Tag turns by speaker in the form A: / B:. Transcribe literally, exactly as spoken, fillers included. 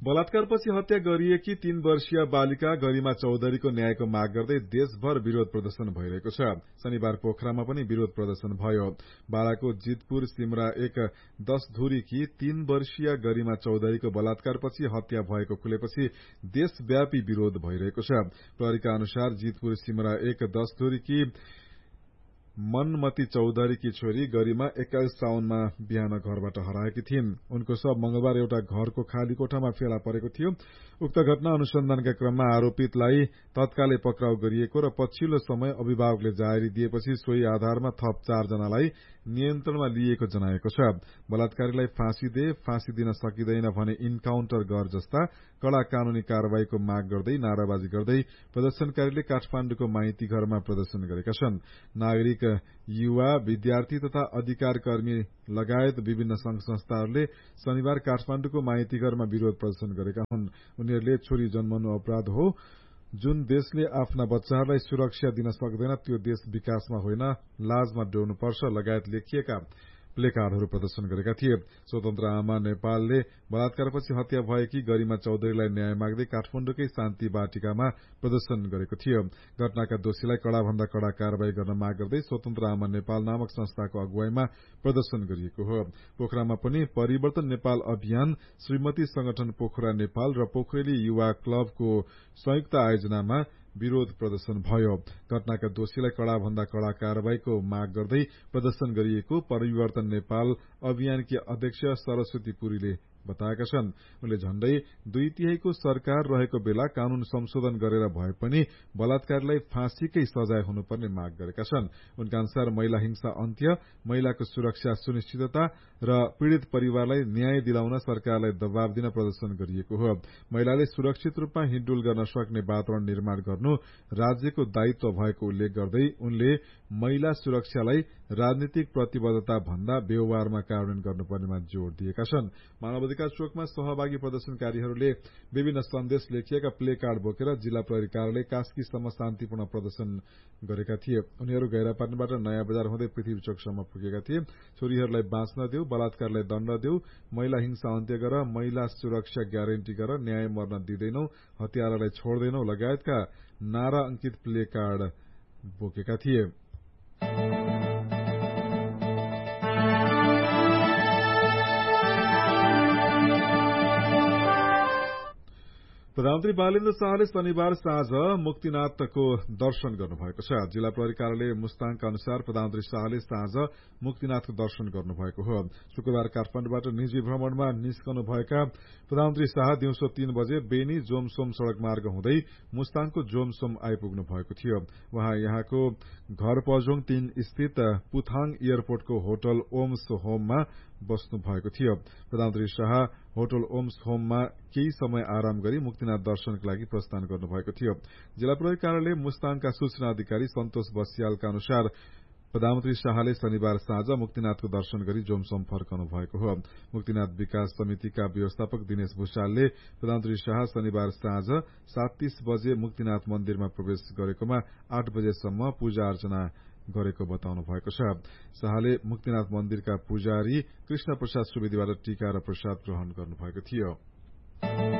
A: बलात्कारपछि हत्या गरिएकी तीन वर्षीय बालिका गरिमा चौधरीको न्यायको माग गर्दै देशभर विरोध प्रदर्शन भइरहेको छ। शनिबार पोखरामा पनि विरोध प्रदर्शन भयो। बाराको जितपुर सिमरा एक दश धुरीकी तीन वर्षीय गरिमा चौधरीको बलात्कारपछि हत्या भएको खुलेपछि देशव्यापी विरोध भइरहेको छ। प्रहरीका अनुसार जितपुर सिमरा एक दश धुरीकी मनमती चौधरीकी छोरी गरिमा एक्काइस साउनमा बिहान घरबाट हराएकी थिइन्। उनको शव मंगलबार एउटा घरको खाली कोठामा फेला परेको थियो। उक्त घटना अनुसन्धानका क्रममा आरोपितलाई तत्कालै पक्राउ गरिएको र पछिल्लो समय अभिभावकले जाहेरी दिएपछि सोही आधारमा थप चारजनालाई नियन्त्रणमा लिएको जनाएको छ। बलात्कारीलाई फाँसी दे, फाँसी दिन सकिँदैन भने इन्काउन्टर गर जस्ता कड़ा कानूनी कार्यवाहीको माग गर्दै नाराबाजी गर्दै प्रदर्शनकारीले काठमाण्डुको माइती घरमा प्रदर्शन गरेका छन्। नागरिक, युवा, विद्यार्थी तथा अधिकार कर्मी लगायत विभिन्न संघ संस्थाहरूले शनिबार काठमाण्डुको माइती घरमा विरोध प्रदर्शन गरेका हुन्। उनीहरूले छोरी जन्मनु अपराध हो, जुन देशले आफ्ना बच्चाहरूलाई सुरक्षा दिन सक्दैन त्यो देश विकासमा होइन लाजमा डोर्नुपर्छ लगायत लेखिएका प्लेकार्डहरू प्रदर्शन गरेका थिए। स्वतन्त्र आमा नेपालले बलात्कारपछि हत्या भएकी गरिमा चौधरीलाई न्याय माग्दै काठमाण्डुकै शान्ति बाटिकामा प्रदर्शन गरेको थियो। घटनाका दोषीलाई कड़ाभन्दा कड़ा कार्यवाही गर्न माग गर्दै स्वतन्त्र आमा नेपाल नामक संस्थाको अगुवाईमा प्रदर्शन गरिएको हो। पोखरामा पनि परिवर्तन नेपाल अभियान, श्रीमती संगठन पोखरा नेपाल र पोखरेली युवा क्लबको संयुक्त आयोजनामा विरोध प्रदर्शन भयो। घटनाका दोषीलाई कड़ाभन्दा कड़ा कार्यवाहीको माग गर्दै प्रदर्शन गरिएको परिवर्तन नेपाल अभियानकी अध्यक्ष सरस्वती पुरीले बताएका छन्। उनले झण्डै दुई तिहाईको सरकार रहेको बेला कानून संशोधन गरेर भए पनि बलात्कारीलाई फाँसीकै सजाय हुनुपर्ने माग गरेका छन्। उनका अनुसार महिला हिंसा अन्त्य, महिलाको सुरक्षा सुनिश्चितता र पीड़ित परिवारलाई न्याय दिलाउन सरकारलाई दबाव दिन प्रदर्शन गरिएको हो। महिलाले सुरक्षित रूपमा हिँडडुल गर्न सक्ने वातावरण निर्माण गर्नु राज्यको दायित्व भएको उल्लेख गर्दै उनले महिला सुरक्षालाई राजनीतिक प्रतिबद्धता भन्दा व्यवहारमा कार्यान्वयन गर्नुपर्नेमा जोड़ दिएका छन्। मानवाधिकार चोकमा सहभागी प्रदर्शनकारीहरूले विभिन्न सन्देश लेखिएका प्ले कार्ड बोकेर जिल्ला प्रहरी कार्यालय कास्कीसम्म शान्तिपूर्ण प्रदर्शन गरेका थिए। उनीहरू गैरापाटनबाट नयाँ बजार हुँदै पृथ्वी चोकसम्म पुगेका थिए। छोरीहरूलाई बाँच्न देऊ, बलात्कारलाई दण्ड देऊ, महिला हिंसा अन्त्य गर, महिला सुरक्षा ग्यारेन्टी गर, न्याय मर्न दिँदैनौ, हत्यारालाई छोड्दैनौ लगायतका नारा अंकित प्ले कार्ड बोकेका थिए। प्रधानमन्त्री बालेन्द्र शाहले शनिबार साँझ मुक्तिनाथको दर्शन गर्नुभएको छ। जिल्ला प्रहरी कार्यालय मुस्ताङका अनुसार प्रधानमन्त्री शाहले साँझ मुक्तिनाथको दर्शन गर्नुभएको हो। शुक्रबार काठमाण्डुबाट निजी भ्रमणमा निस्कनुभएका प्रधानमन्त्री शाह दिउँसो तीन बजे बेनी जोमसोम सड़क मार्ग हुँदै मुस्ताङको जोमसोम आइपुग्नु भएको थियो। उहाँ यहाँको घर पजोङ तीन स्थित पुथाङ एयरपोर्टको होटल ओम्स होममा बस्नु भएको थियो। प्रधानमन्त्री शाह होटल ओम्स होममा केही समय आराम गरी मुक्तिनाथ दर्शनका लागि प्रस्थान गर्नुभएको थियो। जिल्ला प्रहरी कार्यालय मुस्ताङका सूचना अधिकारी सन्तोष बस्यालका अनुसार प्रधानमन्त्री शाहले शनिबार साँझ मुक्तिनाथको दर्शन गरी जोमसोम फर्कनु भएको हो। मुक्तिनाथ विकास समितिका व्यवस्थापक दिनेश भूषालले प्रधानमन्त्री शाह शनिबार साँझ सात तीस बजे मुक्तिनाथ मन्दिरमा प्रवेश गरेकोमा आठ बजेसम्म पूजा अर्चना गरेको बताउनु भएको छ। शाहले मुक्तिनाथ मन्दिरका पुजारी कृष्ण प्रसाद सुवेदीबाट टीका र प्रसाद ग्रहण गर्नुभएको थियो।